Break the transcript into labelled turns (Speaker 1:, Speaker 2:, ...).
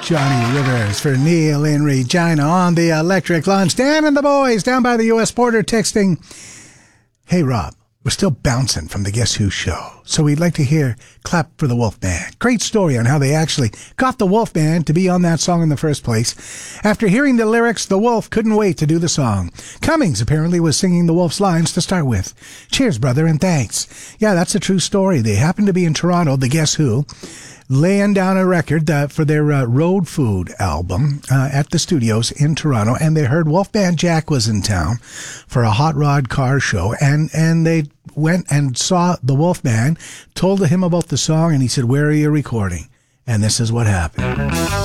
Speaker 1: Johnny Rivers for Neil in Regina on the Electric Lunch. Dan and the boys down by the U.S. border texting, "Hey, Rob, we're still bouncing from the Guess Who show, so we'd like to hear Clap for the Wolfman." Great story on how they actually got the Wolfman to be on that song in the first place. After hearing the lyrics, the Wolf couldn't wait to do the song. Cummings apparently was singing the Wolf's lines to start with. Cheers, brother, and thanks. Yeah, that's a true story. They happened to be in Toronto, the Guess Who, laying down a record for their Road Food album at the studios in Toronto, and they heard Wolfman Jack was in town for a hot rod car show, and they went and saw the Wolfman, told him about the song, and he said, "Where are you recording?" And this is what happened.